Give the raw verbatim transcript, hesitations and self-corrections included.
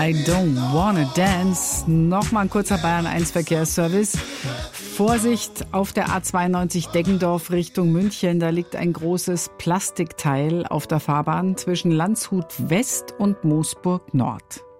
I don't wanna dance. Nochmal ein kurzer Bayern eins Verkehrsservice. Vorsicht auf der A zweiundneunzig Deggendorf Richtung München. Da liegt ein großes Plastikteil auf der Fahrbahn zwischen Landshut West und Moosburg Nord.